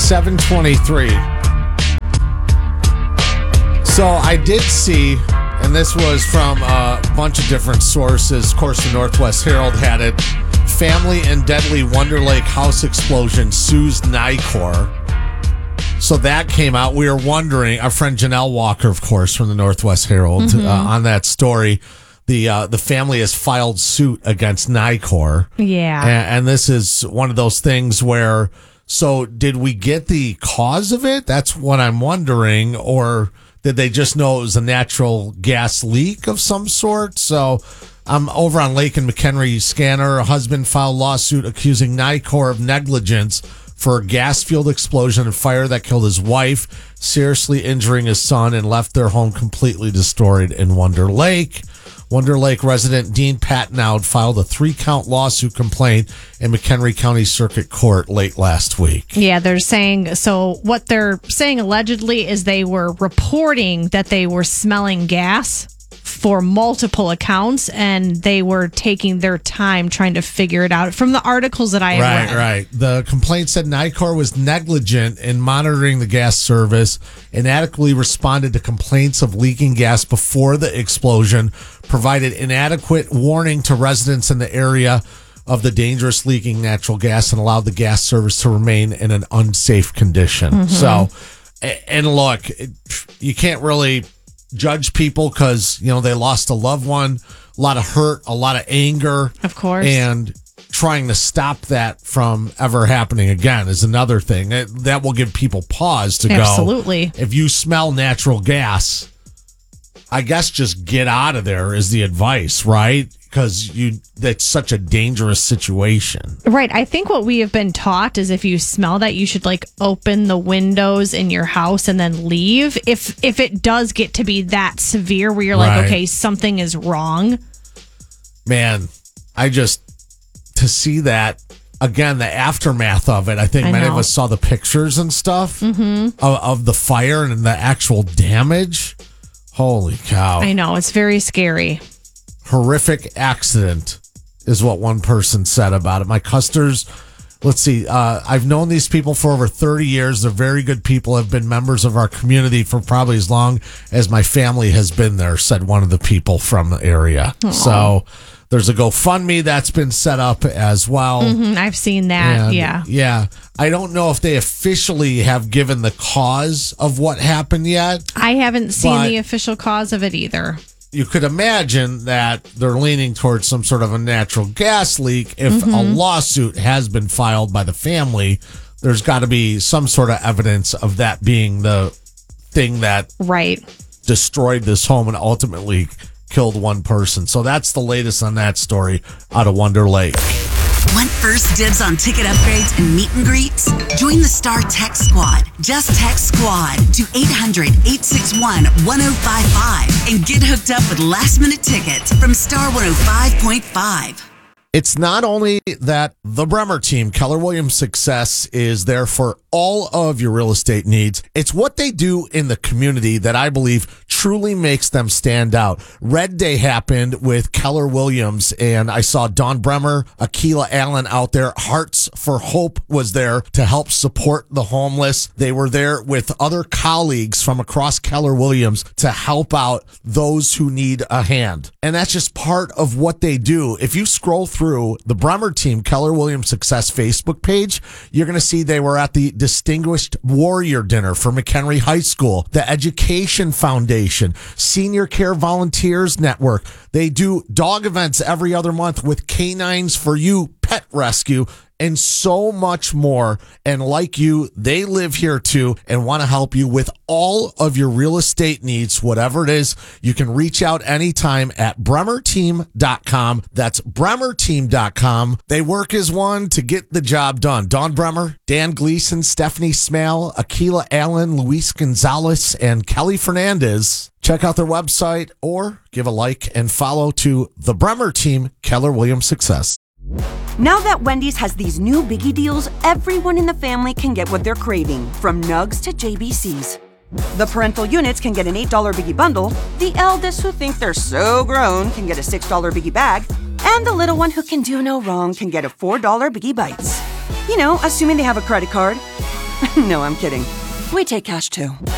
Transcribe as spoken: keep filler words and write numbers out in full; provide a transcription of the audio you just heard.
seven twenty-three. So I did see, and this was from a bunch of different sources. Of course, the Northwest Herald had it. Family in deadly Wonder Lake house explosion sues Nicor. So that came out. We were wondering, our friend Janelle Walker, of course, from the Northwest Herald, mm-hmm. uh, on that story. The uh, the family has filed suit against Nicor. Yeah. And, and this is one of those things where, so did we get the cause of it? That's what I'm wondering. Or did they just know it was a natural gas leak of some sort? So I'm over on Lake and McHenry Scanner. A husband filed lawsuit accusing Nicor of negligence for a gas-fueled explosion and fire that killed his wife, seriously injuring his son, and left their home completely destroyed in Wonder Lake. Wonder Lake resident Dean Patnaud filed a three-count lawsuit complaint in McHenry County Circuit Court late last week. Yeah, they're saying, so what they're saying allegedly is they were reporting that they were smelling gas for multiple accounts, and they were taking their time trying to figure it out from the articles that I have right, read. Right, right. The complaint said Nicor was negligent in monitoring the gas service, inadequately responded to complaints of leaking gas before the explosion, provided inadequate warning to residents in the area of the dangerous leaking natural gas, and allowed the gas service to remain in an unsafe condition. Mm-hmm. So, and look, you can't really judge people because, you know, they lost a loved one, a lot of hurt, a lot of anger. Of course. And trying to stop that from ever happening again is another thing. That, that will give people pause to Absolutely. go. Absolutely. If you smell natural gas, I guess just get out of there is the advice, right? Because you that's such a dangerous situation. Right. I think what we have been taught is if you smell that, you should like open the windows in your house and then leave. If if it does get to be that severe where you're like, right. okay, something is wrong. Man, I just, to see that, again, the aftermath of it, I think I many know. of us saw the pictures and stuff mm-hmm. of, of the fire and the actual damage. Holy cow. I know. It's very scary. Horrific accident is what one person said about it. My Custers, let's see, uh, I've known these people for over thirty years. They're very good people, have been members of our community for probably as long as my family has been there, said one of the people from the area. Aww. So there's a GoFundMe that's been set up as well. Mm-hmm, I've seen that, and yeah. Yeah. I don't know if they officially have given the cause of what happened yet. I haven't seen the official cause of it either. You could imagine that they're leaning towards some sort of a natural gas leak. If mm-hmm. a lawsuit has been filed by the family, there's got to be some sort of evidence of that being the thing that right. destroyed this home and ultimately killed one person. So that's the latest on that story out of Wonder Lake. Want first dibs on ticket upgrades and meet and greets? Join the Star Text Squad. Just text SQUAD to eight hundred, eight six one, one oh five five and get hooked up with last minute tickets from Star one oh five point five. It's not only that the Bremer team, Keller Williams Success, is there for all of your real estate needs. It's what they do in the community that I believe truly makes them stand out. Red Day happened with Keller Williams, and I saw Don Bremer, Akila Allen out there. Hearts for Hope was there to help support the homeless. They were there with other colleagues from across Keller Williams to help out those who need a hand. And that's just part of what they do. If you scroll through the Bremer team, Keller Williams Success Facebook page, you're going to see they were at the Distinguished Warrior Dinner for McHenry High School, the Education Foundation, Senior Care Volunteers Network. They do dog events every other month with Canines for You Pet Rescue, and so much more. And like you, they live here too and want to help you with all of your real estate needs, whatever it is. You can reach out anytime at bremer team dot com. That's bremer team dot com. They work as one to get the job done. Dawn Bremer, Dan Gleason, Stephanie Smale, Akila Allen, Luis Gonzalez, and Kelly Fernandez. Check out their website or give a like and follow to the Bremer team, Keller Williams Success. Now that Wendy's has these new biggie deals, everyone in the family can get what they're craving, from nugs to J B Cs. The parental units can get an eight dollar biggie bundle, the eldest who think they're so grown can get a six dollar biggie bag, and the little one who can do no wrong can get a four dollar biggie bites. You know, assuming they have a credit card. No, I'm kidding. We take cash too.